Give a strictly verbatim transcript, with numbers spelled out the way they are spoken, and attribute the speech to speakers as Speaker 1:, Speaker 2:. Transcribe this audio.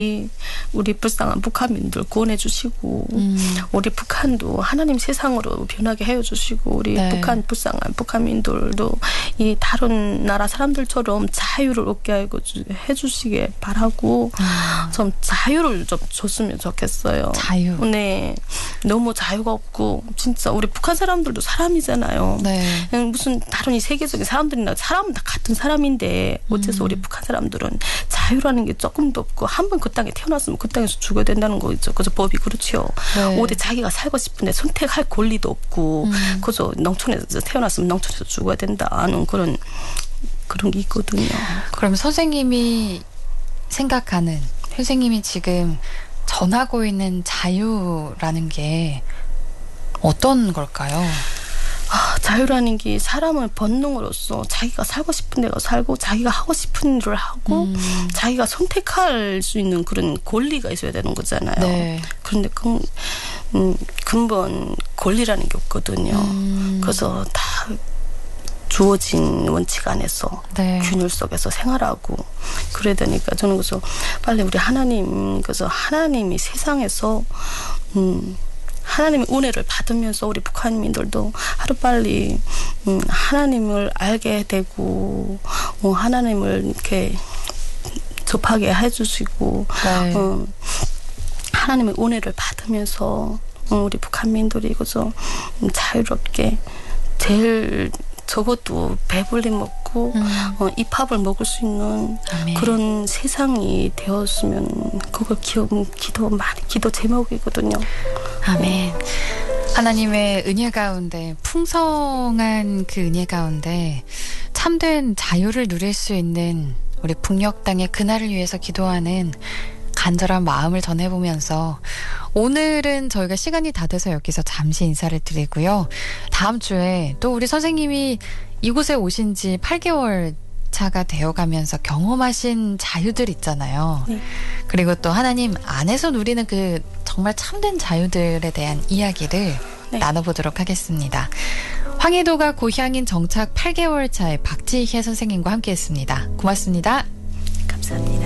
Speaker 1: 우리 불쌍한 북한민들 구원해 주시고 음. 우리 북한도 하나님 세상으로 변하게 해주시고 우리 네. 북한 불쌍한 북한민들도 이 다른 나라 사람들처럼 자유를 얻게 해주시게 바라고 음. 좀 자유를 좀 줬으면 좋겠어요.
Speaker 2: 자유.
Speaker 1: 네, 너무 자유가 없고 진짜 우리 북한 사람들도 사람이잖아요. 네. 무슨 다른 이 세계적인 사람들이나 사람은 다 같은 사람인데 어째서 음. 우리 북한 사람들은 자유라는 게 조금도 없고 한 번 그 땅에 태어났으면 그 땅에서 죽어야 된다는 거죠. 그저 법이 그렇지요. 네. 어디 자기가 살고 싶은데 선택할 권리도 없고 음. 그저 농촌에서 태어났으면 농촌에서 죽어야 된다는 그런 그런 게 있거든요.
Speaker 2: 그럼 선생님이 생각하는 선생님이 지금 전하고 있는 자유라는 게 어떤 걸까요?
Speaker 1: 아, 자유라는 게 사람의 본능으로서 자기가 살고 싶은 데가 살고 자기가 하고 싶은 일을 하고 음. 자기가 선택할 수 있는 그런 권리가 있어야 되는 거잖아요. 네. 그런데 그, 음, 근본 권리라는 게 없거든요. 음. 그래서 다 주어진 원칙 안에서 네. 균열 속에서 생활하고 그래야 되니까 저는 그래서 빨리 우리 하나님 그래서 하나님이 세상에서 음, 하나님의 은혜를 받으면서 우리 북한민들도 하루빨리 음, 하나님을 알게 되고 어, 하나님을 이렇게 접하게 해주시고 네. 어, 하나님의 은혜를 받으면서 어, 우리 북한민들이 그저 음, 자유롭게 제일 적어도 배불리 먹고 음. 어, 이 밥을 먹을 수 있는 아멘. 그런 세상이 되었으면 그걸 기도, 기도 많이 기도 제목이거든요.
Speaker 2: 아멘. 하나님의 은혜 가운데 풍성한 그 은혜 가운데 참된 자유를 누릴 수 있는 우리 북녘 땅의 그날을 위해서 기도하는 간절한 마음을 전해보면서 오늘은 저희가 시간이 다 돼서 여기서 잠시 인사를 드리고요. 다음 주에 또 우리 선생님이 이곳에 오신 지 팔 개월 차가 되어가면서 경험하신 자유들 있잖아요. 네. 그리고 또 하나님 안에서 누리는 그 정말 참된 자유들에 대한 이야기를 네. 나눠보도록 하겠습니다. 황해도가 고향인 정착 팔 개월 차의 박지혜 선생님과 함께했습니다. 고맙습니다.
Speaker 1: 감사합니다.